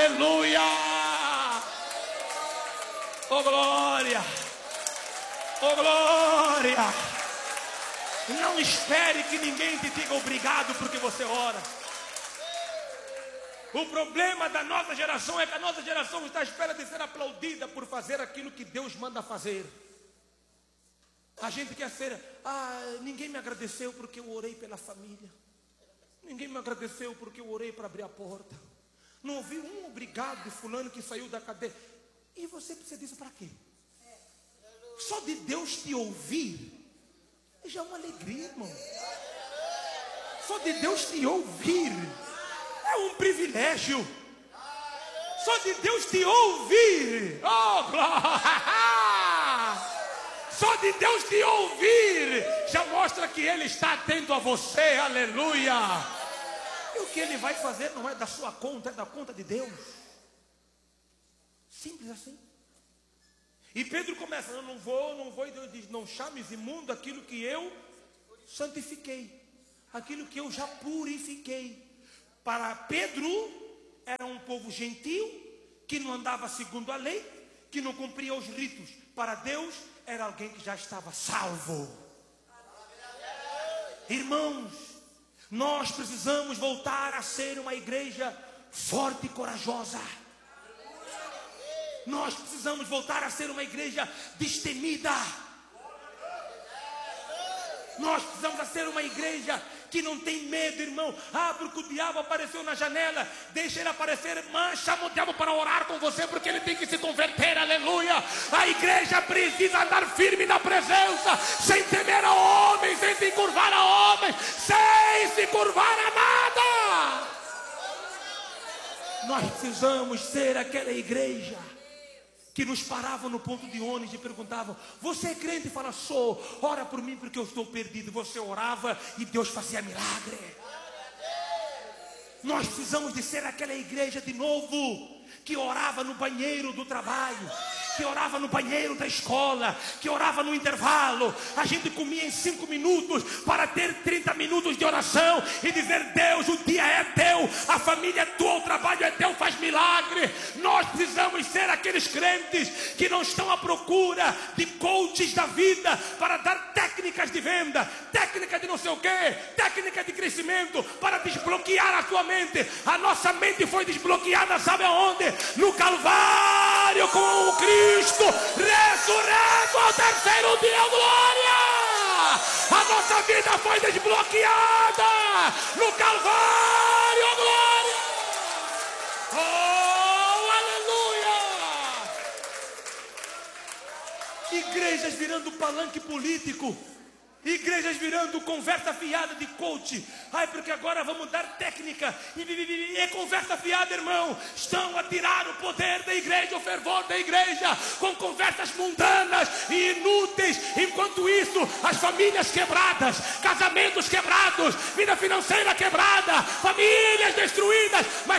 aleluia. Oh glória, oh glória. Não espere que ninguém te diga obrigado porque você ora. O problema da nossa geração é que a nossa geração está à espera de ser aplaudida por fazer aquilo que Deus manda fazer. A gente quer ser, ninguém me agradeceu porque eu orei pela família. Ninguém me agradeceu porque eu orei para abrir a porta. Não ouvi um obrigado de fulano que saiu da cadeia. E você precisa disso para quê? Só de Deus te ouvir já é uma alegria, irmão. Só de Deus te ouvir é um privilégio. Só de Deus te ouvir, oh glória! Só de Deus te ouvir já mostra que Ele está atento a você, aleluia. E o que Ele vai fazer não é da sua conta, é da conta de Deus. Simples assim. E Pedro começa, eu não vou, e Deus diz, não chames imundo aquilo que eu santifiquei, aquilo que eu já purifiquei. Para Pedro, era um povo gentil, que não andava segundo a lei, que não cumpria os ritos. Para Deus, era alguém que já estava salvo. Irmãos, nós precisamos voltar a ser uma igreja forte e corajosa. Nós precisamos voltar a ser uma igreja destemida. Nós precisamos ser uma igreja que não tem medo, irmão. Porque o diabo apareceu na janela. Deixa ele aparecer, chama o diabo para orar com você, porque ele tem que se converter, aleluia. A igreja precisa andar firme na presença, sem temer a homens, sem se curvar a homens, sem se curvar a nada. Nós precisamos ser aquela igreja que nos paravam no ponto de ônibus e perguntavam, você é crente? E fala, sou, ora por mim porque eu estou perdido. Você orava e Deus fazia milagre. Nós precisamos de ser aquela igreja de novo, que orava no banheiro do trabalho, que orava no banheiro da escola, que orava no intervalo. A gente comia em 5 minutos para ter 30 minutos de oração e dizer, Deus, o dia é teu, a família é tua, o trabalho é teu, faz milagre. Nós precisamos ser aqueles crentes que não estão à procura de coaches da vida para dar técnicas de venda, técnica de não sei o que, técnica de crescimento para desbloquear a sua mente. A nossa mente foi desbloqueada, sabe aonde? No Calvário, com o Cristo ressurreto ao terceiro dia, glória! A nossa vida foi desbloqueada no Calvário, glória! Oh, aleluia! Igrejas virando palanque político, igrejas virando conversa fiada de coach. Porque agora vamos dar técnica. E é conversa fiada, irmão. Estão a tirar o poder da igreja, o fervor da igreja, com conversas mundanas e inúteis. Enquanto isso, as famílias quebradas, casamentos quebrados, vida financeira quebrada, famílias destruídas. Mas